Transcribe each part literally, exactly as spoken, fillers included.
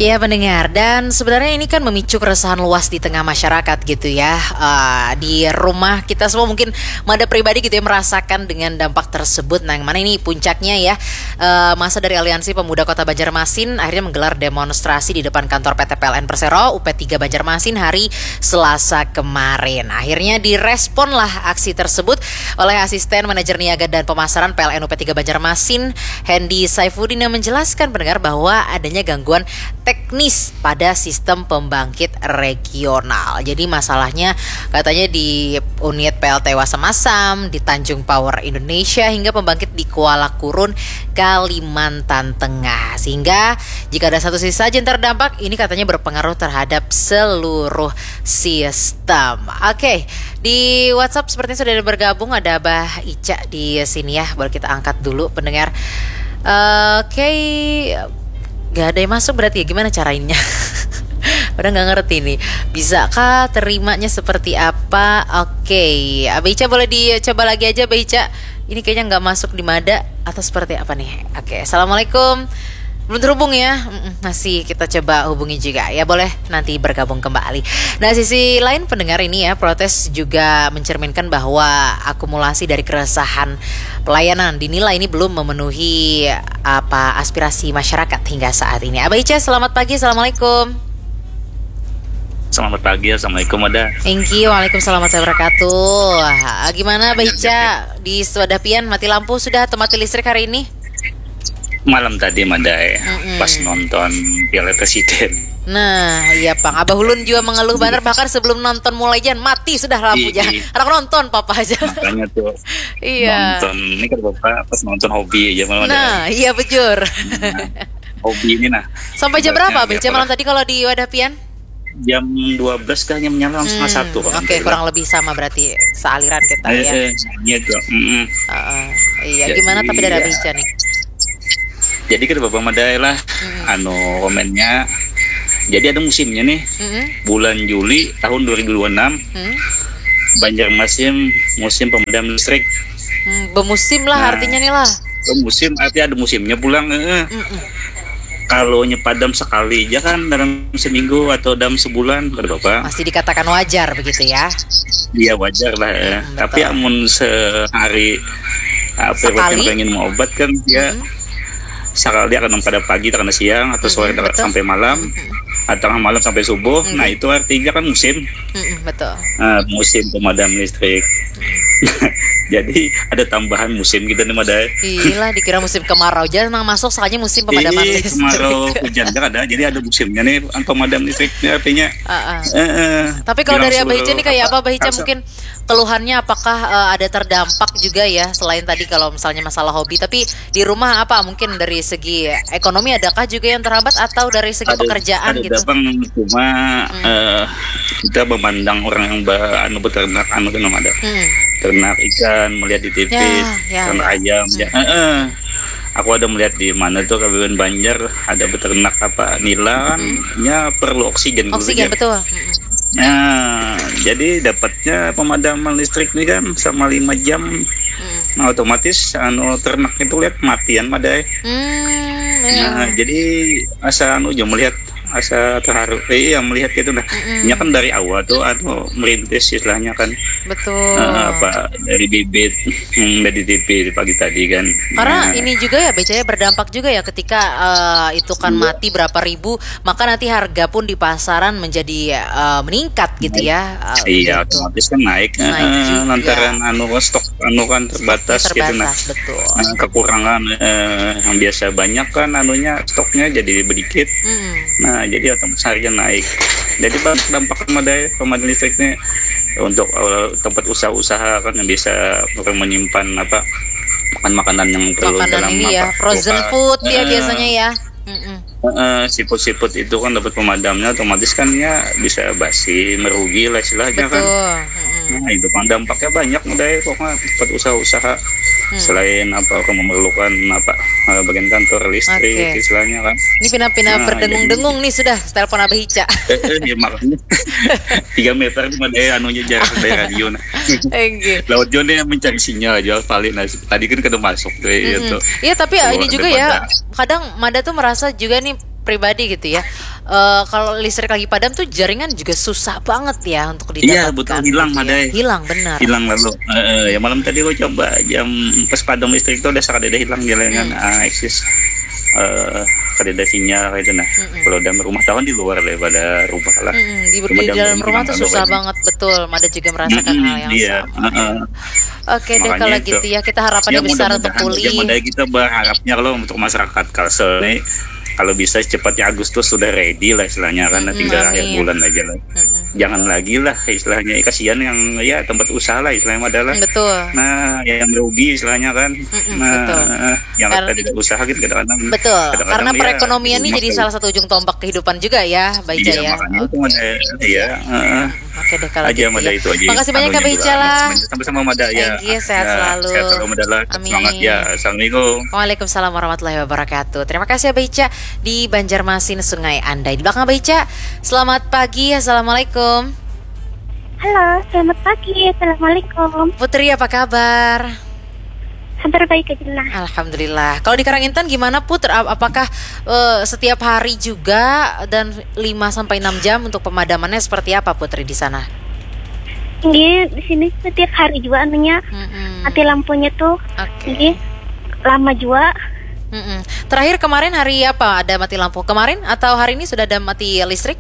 Ya pendengar, dan sebenarnya ini kan memicu keresahan luas di tengah masyarakat gitu ya. Uh, di rumah kita semua mungkin Mada pribadi gitu ya merasakan dengan dampak tersebut. Nah yang mana ini puncaknya ya, uh, masa dari Aliansi Pemuda Kota Banjarmasin akhirnya menggelar demonstrasi di depan kantor P T P L N Persero U P tiga Banjarmasin hari Selasa kemarin. Akhirnya diresponlah aksi tersebut oleh Asisten Manajer Niaga dan Pemasaran P L N U P tiga Banjarmasin, Hendy Saifuddin, yang menjelaskan pendengar bahwa adanya gangguan teknis pada sistem pembangkit regional. Jadi masalahnya katanya di unit P L T Wasa Masam, di Tanjung Power Indonesia, hingga pembangkit di Kuala Kurun, Kalimantan Tengah. Sehingga jika ada satu sisi saja yang terdampak, ini katanya berpengaruh terhadap seluruh sistem. Oke, di WhatsApp sepertinya sudah ada bergabung, ada Abah Ica di sini ya. Boleh kita angkat dulu pendengar. Uh, Oke, okay. Gak ada yang masuk berarti ya, gimana carainnya? Udah gak ngerti nih, bisakah terimanya seperti apa? Oke, okay. Abah Ica boleh dicoba lagi aja Abah Ica. Ini kayaknya gak masuk di Mada atau seperti apa nih? Oke, okay. Assalamualaikum. Belum terhubung ya, masih kita coba hubungi juga ya, boleh nanti bergabung kembali. Nah sisi lain pendengar ini ya, protes juga mencerminkan bahwa akumulasi dari keresahan pelayanan dinilai ini belum memenuhi apa aspirasi masyarakat hingga saat ini. Abah Ica, selamat pagi, assalamualaikum. Selamat pagi, assalamualaikum Ada. Thank you, waalaikumsalam warahmatullahi wabarakatuh. Gimana Abah Ica di Swadapian, mati lampu sudah atau mati listrik hari ini? Malam tadi Madai mm-hmm. pas nonton Piala Presiden. Nah iya Pang, Abah Ulun juga mengeluh banget, bahkan sebelum nonton mulai jan mati sudah lampunya. Anak nonton papa aja. Makanya tuh iya. Nonton, ini kan bapak pas nonton hobi aja malam. Nah ada. Iya bejur. Nah, hobi ini nah. Sampai jam berapa Abah malam tadi kalau di Wadapian? Jam dua belas kayaknya menyala langsung hmm, satu. Oke okay, kurang lebih sama berarti sealiran kita ya. Eh, iya tuh. Mm-hmm. Uh, uh, iya jadi, gimana tapi dari Abah Ica nih? Jadi kan Bapak Madai lah, mm-hmm. anu komennya. Jadi ada musimnya nih, mm-hmm. bulan Juli tahun dua ribu dua puluh enam, mm-hmm. Banjarmasin musim pemadam listrik. Mm, bemusim lah nah, artinya nih lah. Musim artinya ada musimnya pulang. Eh. Mm-hmm. Kalau nyepadam sekali aja kan dalam seminggu atau dalam sebulan, Bapak. Masih dikatakan wajar begitu ya? Iya wajar lah. Ya. Mm, tapi amun sehari apa yang pengen mau obat kan dia. Mm-hmm. Sekali akan pada pagi karena siang atau sore mm-hmm, sampai malam mm-hmm. atau malam sampai subuh. Mm-hmm. Nah itu artinya kan musim. Mm-hmm, betul. Nah, musim pemadam listrik. Mm-hmm. Jadi ada tambahan musim kita nih Madai. Gila dikira musim kemarau aja nang masuk soalnya musim pemadaman listrik. Kemarau hujan kan ada. Jadi ada musimnya nih pemadam listrik artinya. Uh-uh. Uh, uh, Tapi kalau dari Abah Ica nih kayak apa Abah Ica mungkin keluhannya apakah uh, ada terdampak juga ya selain tadi kalau misalnya masalah hobi, tapi di rumah apa mungkin dari segi ekonomi adakah juga yang terhambat atau dari segi ada, pekerjaan ada gitu? Ada bang cuma hmm. uh, kita memandang orang yang ba, anu beternak anu kan ada hmm. ternak ikan melihat di T V ya, ya, ternak ya. ayam hmm. ya. Uh, uh. Aku ada melihat di mana tuh Kabupaten Banjar ada beternak apa nila hmm. ya perlu oksigen. Oksigen betul. Hmm. Nah, jadi dapatnya pemadaman listrik nih kan sama lima jam, hmm. nah otomatis anu ternak itu lihat matian Madai. Hmm, ya. Nah, jadi asa anu jam melihat asa terharu, eh, yang melihat gitu nah, mm-hmm. ini kan dari awal tuh anu merintis istilahnya kan. Betul. Uh, apa dari bibit hmm, dari T V di pagi tadi kan. Karena nah, ini juga ya becanya berdampak juga ya ketika uh, itu kan iya. mati berapa ribu, maka nanti harga pun di pasaran menjadi uh, meningkat gitu ya. Uh, iya, gitu. otomatis kan naik. naik uh, lantaran anu stok anu kan terbatas, terbatas gitu nah. Betul. Nah, kekurangan uh, yang biasa banyak kan anunya stoknya jadi sedikit. Mm. Nah, jadi otomatis harga naik. Jadi dampak Madai pemadam listriknya untuk uh, tempat usaha-usaha kan yang bisa menyimpan apa makan makanan yang perlu makanan dalam ini apa, ya frozen buka. food uh, ya biasanya ya. Uh, uh, siput-siput itu kan dapat pemadamnya otomatis kan ya bisa basi merugi lah istilahnya. Betul. Kan. Mm-mm. Nah itu kan dampaknya banyak Madai pokoknya tempat usaha-usaha. Hmm. Selain apa memerlukan apa bagian kantor listrik okay. istilahnya kan. Ini pindah-pindah nah, berdengung-dengung jadi, nih sudah telepon Abah Ica. Eh, ya makanya tiga meter cuma daya anunya jarak dari radio. Nah. Laut John yang mencari sinyal aja paling nah, tadi kan kada masuk tuh mm-hmm. itu. Iya tapi Keluar ini juga ya pada. Kadang Mada tuh merasa juga nih pribadi gitu ya. Uh, kalau listrik lagi padam tuh jaringan juga susah banget ya untuk didapatkan. Iya betul, hilang gitu ya. Madai. Hilang benar. Hilang lalu. Uh, ya malam tadi gue coba jam pas padam listrik itu udah sakadeda hilang jaringan hmm. uh, eksis. Uh, kadeda sinyal itu nah. Mm-mm. Kalau dalam rumah tahu di luar daripada rumah lah. Mm-mm. Di, di dalam rumah tuh susah banget betul. Mada juga merasakan Mm-mm. hal yang iya. sama. Uh-uh. Oke deh kalau itu. Gitu ya kita harapannya ya, besar untuk pulih. Ya mudah kita berharapnya kalau untuk masyarakat Kalsel ini kalau bisa cepatnya Agustus sudah ready lah istilahnya karena mm, tinggal akhir bulan aja lah. Mm-mm. Jangan lagi lah istilahnya kasihan yang ya tempat usaha lah istilahnya adalah. Betul. Nah yang merugi istilahnya kan. Mm-mm, nah betul. yang Kar- tidak usaha gitu kadang-kadang. Betul. Kadang-kadang karena ya, perekonomian ini jadi salah satu ujung tombak kehidupan juga ya, Baija iya, ya. Makanya itu ada ya. Uh, Oke deh kalau aja gitu Mada ya. Itu aja. Makasih banyak Kak Baija lah. Sama-sama Mada ya. Thank you, sehat ya, selalu. Sehat selalu Mada. Semangat ya. Assalamualaikum. Waalaikumsalam warahmatullahi wabarakatuh. Terima kasih ya Baija di Banjarmasin Sungai Andai. Di belakang Baija. Selamat pagi. Assalamualaikum. Halo, selamat pagi. Assalamualaikum. Putri apa kabar? Kabar baik aja lah. Alhamdulillah. Kalau di Karangintan gimana Putri? Apakah uh, setiap hari juga dan lima sampai enam jam untuk pemadamannya seperti apa Putri di sana? Iya, di sini setiap hari juga anunya. Mm-mm. Mati lampunya tuh. Oke. Okay. Lama juga. Mm-mm. Terakhir kemarin hari apa ada mati lampu? Kemarin atau hari ini sudah ada mati listrik?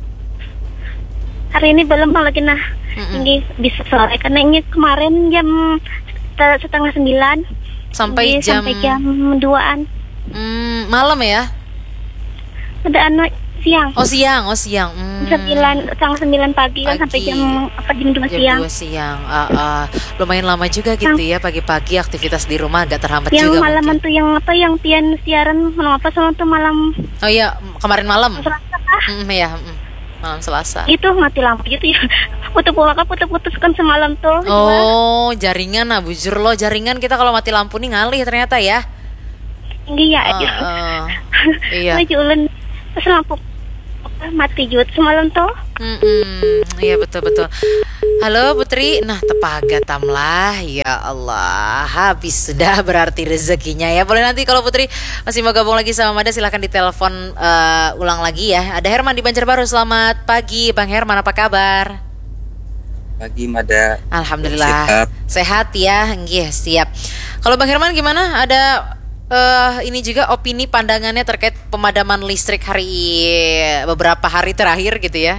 Hari ini belum lagi nah. Mm-mm. Ini bisa sore karena ini kemarin jam setengah sembilan sampai ini jam sampai jam duaan. Hmm, malam ya? Ada anu siang. Oh siang, oh siang. Hmm. Sembilan, setengah sembilan pagi, pagi kan sampai jam apa jam dua jam siang. Dua siang. Uh, uh, lumayan lama juga gitu yang, ya pagi-pagi aktivitas di rumah agak terhambat yang juga. Yang malaman tuh yang apa yang pian siaran apa sama tuh malam. Oh iya kemarin malam. Selasa kah? Mm, ya mm, malam Selasa. Itu mati lampu gitu ya. Putus-putus putus-putus kan semalam tuh. Oh juga. Jaringan nah bujur lo jaringan kita kalau mati lampu nih ngalih ternyata ya. Iya uh, aja. Uh, iya. Lagi ulun pas lampu mati juga semalam tuh. Mm-mm, iya betul-betul. Halo Putri, nah tepaga tamlah. Ya Allah, habis sudah berarti rezekinya ya. Boleh nanti kalau Putri masih mau gabung lagi sama Mada silahkan ditelepon uh, ulang lagi ya. Ada Herman di Banjarbaru. Selamat pagi Bang Herman, apa kabar? Pagi Mada. Alhamdulillah sehat, sehat ya. Nggih, siap. Kalau Bang Herman gimana? Ada Uh, ini juga opini pandangannya terkait pemadaman listrik hari beberapa hari terakhir gitu ya.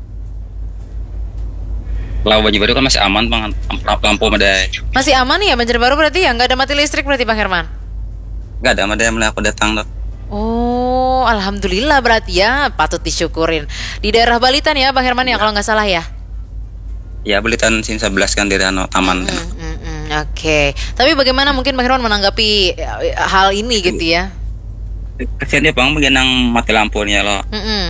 Kalau Banjarbaru kan masih aman Bang, lampu Mada. Masih aman ya Banjarbaru berarti ya, nggak ada mati listrik berarti Bang Herman? Nggak ada Mada, mulai aku datang loh. Oh, alhamdulillah berarti ya, patut disyukurin. Di daerah Balitan ya Bang Herman ya, ya kalau nggak salah ya. Ya Balitan Sin sebelas kan daerah no, taman. Mm, mm, mm, mm. Oke, okay. Tapi bagaimana mungkin Bang Herman menanggapi hal ini gitu ya? Kasihan dia Bang, bagian yang mati lampunya loh. Mm-mm.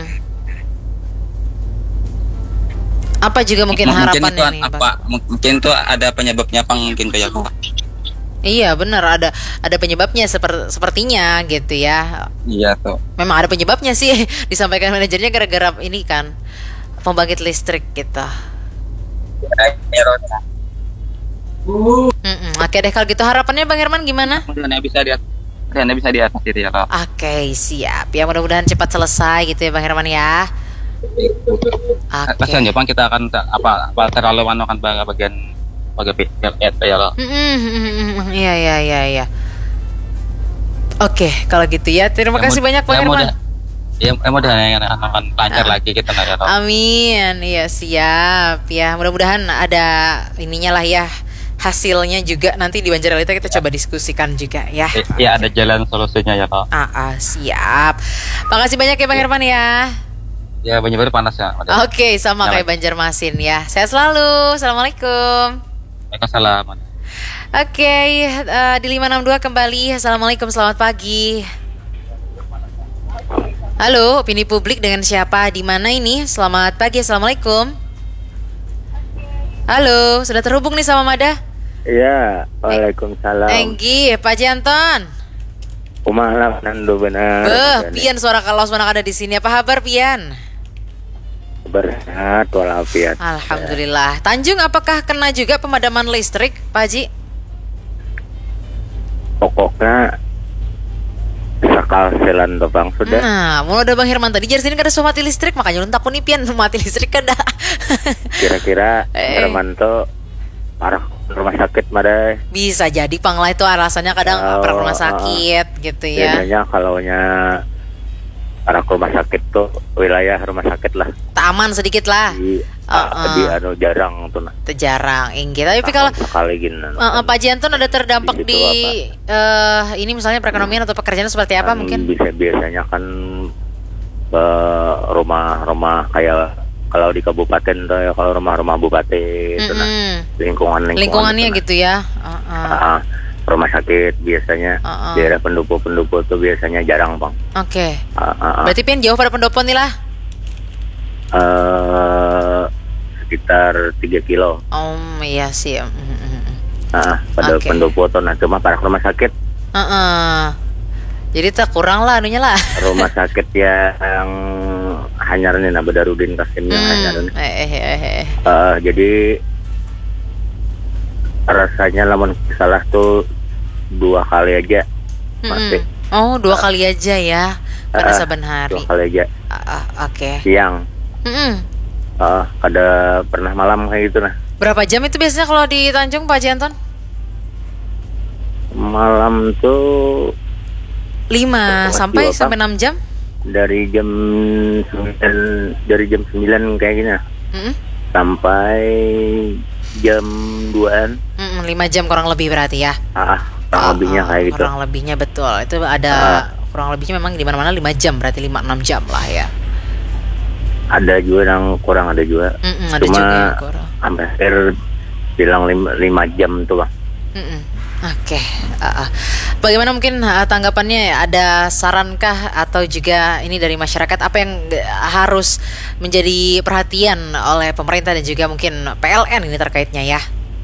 Apa juga mungkin M- harapan mungkin ini? Apa? M- mungkin itu ada penyebabnya Bang, mungkin kayak apa? Iya benar ada ada penyebabnya seper, sepertinya gitu ya. Iya tuh. Memang ada penyebabnya sih disampaikan manajernya gara-gara ini kan pembangkit listrik gitu. Mm-mm. Oke deh kalau gitu harapannya Bang Herman gimana? Mudah-mudahan bisa diat, mudah-mudahan bisa diatasi ya Kak. Oke siap ya mudah-mudahan cepat selesai gitu ya Bang Herman ya. Oke. Kasihan ya Bang kita akan apa apa terlalu anu kan bagian bagian ya loh. Iya iya iya iya. Oke kalau gitu ya terima ya, kasih banyak Bang Herman. Ya, mudah-mudahan akan lancar ah. lagi kita nggak tahu. Amin, iya siap ya. Mudah-mudahan ada ininya lah ya hasilnya juga nanti di Banjaralita kita coba diskusikan juga ya. Iya ada jalan solusinya ya Pak. Ah, ah siap. Makasih banyak ya Bang Herman ya. Ya Banjarbaru panas ya. Oke sama ya, kayak Banjarmasin ya. Sehat selalu. Assalamualaikum. Waalaikumsalam. Oke uh, di lima enam dua kembali. Assalamualaikum selamat pagi. Halo, opini publik dengan siapa? Di mana ini? Selamat pagi, assalamualaikum. Halo, sudah terhubung nih sama Mada? Iya, waalaikumsalam. Enggi, Pak Janton. Umalam nando benar. Beh, Pian suara kalau mana ada di sini. Apa kabar Pian? Bersehat walafiat. Alhamdulillah. Tanjung apakah kena juga pemadaman listrik, Pak Haji? Pokoknya akal selan tuh Bang sudah. Nah, mau ada Bang Herman tadi jadi sini kan ada so mati listrik makanya lu takut nih pian mati listrik kan dah. Kira-kira Eh. Herman tuh parah rumah sakit madai. Bisa jadi Panglah itu alasannya kadang Oh, pernah rumah oh, sakit gitu ya. Biasanya kalau nya arah ke rumah sakit tuh wilayah rumah sakit lah. Tak aman sedikit lah. Di, Uh, uh. di anu jarang tuh nah. Itu jarang inggih. Tapi kalau Tahun sekali gini. uh, uh, Pak Janton ada terdampak Gitu di eh ini misalnya perekonomian atau pekerjaan seperti apa Kan mungkin? Bisa biasanya kan eh, rumah-rumah kayak kalau di kabupaten tuh ya kalau rumah-rumah bupati itu nah Mm-mm. lingkungan lingkungan Lingkungannya itu, nah. gitu ya. Uh, uh. Ah, rumah sakit biasanya Uh-uh. daerah pendopo-pendopo tuh biasanya jarang Bang. Oke. Ah, ah, ah. Berarti pian jauh pada pendopo nih lah. Eh, sekitar tiga kilo. Oh iya sih. Mm, mm, mm. Ah, pada Oke. pendopo tuh nah cuma para rumah sakit Uh-uh. Jadi tak kurang lah anunya lah. rumah sakit yang hanyarin nah Badarudin Kasim yang hanyarin. Hmm. Eh, eh, eh, eh. Eh, jadi rasanya lamun salah tuh dua kali aja masih. Mm-mm. Oh dua kali aja ya pada Ah, saban hari. Dua kali aja Ah, ah, Oke. siang. Mm-mm. Eh, ada pernah malam kayak gitu nah. Berapa jam itu biasanya kalau di Tanjung Pak Janton? Malam tuh lima Mas sampai Jiwa, sampai Pak. enam jam? dari jam sembilan dari jam sembilan kayak gini nah, Mm-mm. sampai jam duaan. Mm-mm, lima jam kurang lebih berarti ya. Ah, kurang Ah, lebihnya ah, kayak gitu. Kurang lebihnya betul. Itu ada Ah. kurang lebihnya memang di mana-mana lima jam berarti lima enam jam lah ya. Ada juga yang kurang ada juga. Mm-mm, ada Cuma juga yang kurang. hampir bilang lima, lima jam tuh Bang. Mm-mm. Oke, ah, ah. Bagaimana mungkin ah, tanggapannya? Ada sarankah atau juga ini dari masyarakat apa yang eh, harus menjadi perhatian oleh pemerintah dan juga mungkin P L N ini terkaitnya ya?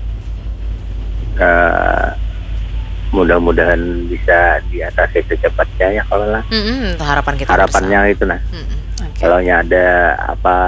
Eh, mudah-mudahan bisa diatasi secepatnya ya kalau lah. Mm-mm, harapan kita Harapannya bersama. itu nah. Mm-mm, oke. Kalau nya ada apa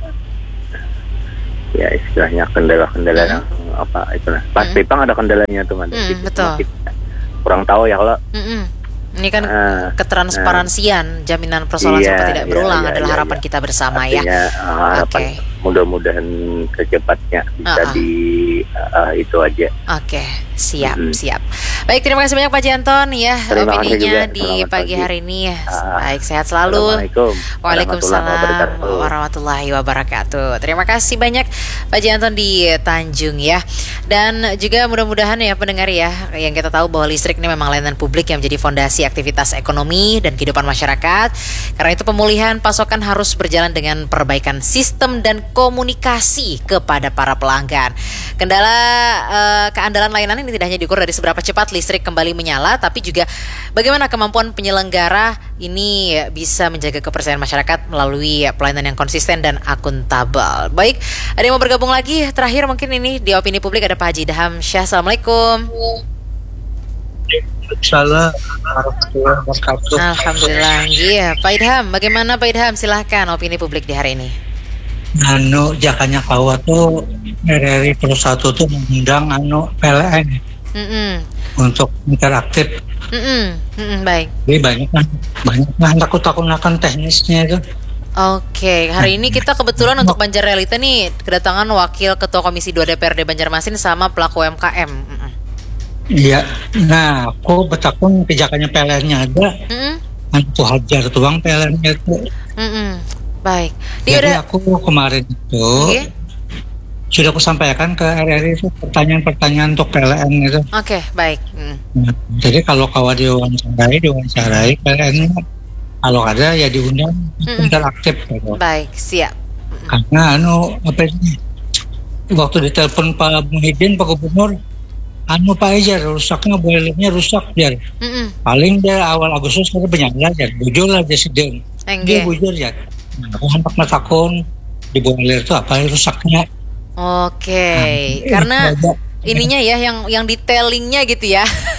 ya istilahnya kendala-kendala Mm-mm. yang apa itu nah. Pasti Bang ada kendalanya tuh ada Mm, gitu. betul. Kita kurang tahu ya kalau Mm-mm. Ini kan Ah, ketransparansian, jaminan persoalan Iya, seperti tidak iya, berulang iya, adalah iya, harapan iya. kita bersama ya. artinya uh, harapan Oke. mudah-mudahan secepatnya bisa Ah, ah. di uh, itu aja. Oke, siap, Mm-mm. siap. Baik, terima kasih banyak Pak Janton ya Terima kasih opininya juga. di Selamat pagi pagi. hari ini. Ah. Baik, sehat selalu. Assalamualaikum Waalaikumsalam warahmatullahi warahmatullahi wabarakatuh. Terima kasih banyak Pak Janton di Tanjung ya. Dan juga mudah-mudahan ya pendengar ya, yang kita tahu bahwa listrik ini memang layanan publik yang menjadi fondasi aktivitas ekonomi dan kehidupan masyarakat. Karena itu pemulihan pasokan harus berjalan dengan perbaikan sistem dan komunikasi kepada para pelanggan. Kendala eh, keandalan layanan ini tidak hanya diukur dari seberapa cepat listrik kembali menyala, tapi juga bagaimana kemampuan penyelenggara ini bisa menjaga kepercayaan masyarakat melalui pelayanan yang konsisten dan akuntabel. Baik, ada yang mau bergabung lagi? Terakhir mungkin ini di opini publik ada Pak Haji Daham Syah. Assalamualaikum. Salam warahmatullahi wabarakatuh. Alhamdulillah. Iya, Pak Idham, bagaimana Pak Idham? Silahkan opini publik di hari ini. Anu jakanya kawa tuh dari perusahaan tuh mengundang anu P L N Mm-mm. untuk interaktif. Mm-mm. Mm-mm, baik. Jadi banyak kan banyak kan takut-takutan teknisnya itu. Oke, hari ini kita kebetulan untuk Banjar Realita nih kedatangan Wakil Ketua Komisi dua D P R D Banjarmasin sama pelaku U M K M. Mm-mm. Iya. Nah, aku betakun kejakannya P L N-nya ada. Mm-mm. Antu hajar tuang P L N-nya itu. Mm-mm. Baik. Dia Jadi udah. aku kemarin itu Oke. sudah aku sampaikan ke R R I itu pertanyaan-pertanyaan untuk P L N itu. Oke, baik. Mm. Nah, jadi kalau kawan diwawancarai, diwawancarai P L N kalau ada ya diundang Mm-mm. interaktif gitu. Baik, siap. Karena anu apa ini waktu ditelepon Pak Muhyiddin Pak Gubernur anu Pak Ejar rusaknya boilernya rusak jar Mm-mm. paling dia awal Agustus ada penyangga jar bujur lah presiden dia Enggak. bujur jar nah, aku hendak matakon di boiler itu apa yang rusaknya. Oke, Nah, karena ada- ininya ya yang yang detailingnya gitu ya.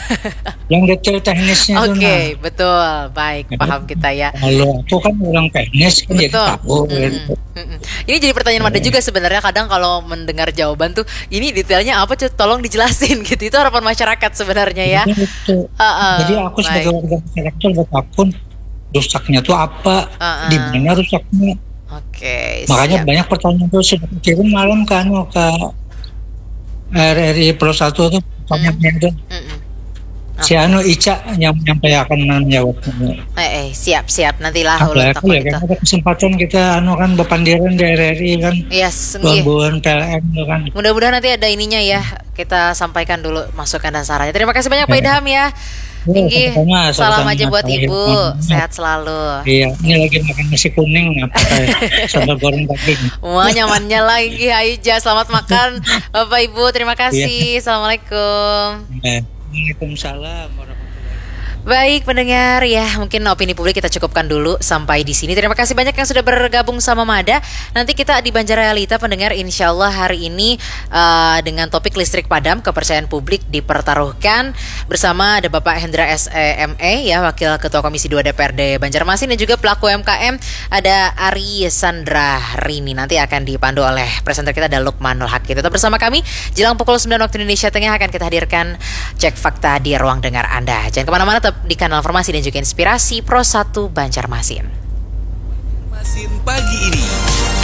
yang detail teknisnya. Oke, okay, nah. betul, baik, ya, paham kita ya. Kalau aku kan orang teknis kan jadi tahu. Mm-mm. Gitu. Mm-mm. Ini jadi pertanyaan Mada juga sebenarnya, kadang kalau mendengar jawaban tuh ini detailnya apa, tolong dijelasin gitu. Itu harapan masyarakat sebenarnya ya. Uh, uh, jadi aku baik. Sebagai warga masyarakat bertakun rusaknya tuh apa, uh-uh. di mana rusaknya. Oke. Okay, makanya siap. Banyak pertanyaan tuh sudah kirim malam kan ke R R I Pro satu tuh pertanyaannya tuh. Si Anu Ica yang menyampaikan jawabnya. Eh, eh siap siap nantilah ulang tahun ya, kita. Kan ada kesempatan kita anu kan bepandiran di R R I kan. Yes, buan P L M kan. Mudah-mudahan nanti ada ininya ya. Kita sampaikan dulu masukan dan sarannya. Terima kasih banyak Pak Idham ya. Tinggi. Ya, salam aja buat Ibu. Sehat selalu. Iya, ini lagi makan nasi kuning apa sambal goreng daging. Wah, nyamannya lagi Aija. Selamat makan Bapak Ibu. Terima kasih. Assalamualaikum. Waalaikumsalam warahmatullahi. Baik pendengar ya, mungkin opini publik kita cukupkan dulu sampai di sini. Terima kasih banyak yang sudah bergabung sama Mada. Nanti kita di Banjar Realita pendengar, insya Allah hari ini uh, dengan topik listrik padam, kepercayaan publik dipertaruhkan bersama ada Bapak Hendra S M E ya, Wakil Ketua Komisi dua D P R D Banjarmasin, dan juga pelaku U M K M ada Ari Sandra Rini. Nanti akan dipandu oleh presenter kita ada Lukmanul Hakim. Tetap bersama kami, jelang pukul sembilan waktu Indonesia Tengah akan kita hadirkan Cek Fakta di ruang dengar Anda. Jangan kemana-mana, tetap di kanal Informasi dan juga Inspirasi Pro satu Banjarmasin. Banjarmasin pagi ini.